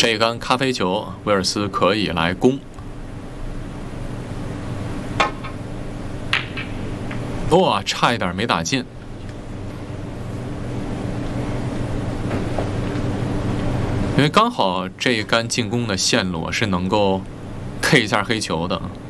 这一杆咖啡球，威尔斯可以来攻。哇，差一点没打进。因为刚好这一杆进攻的线路是能够 K 一下黑球的。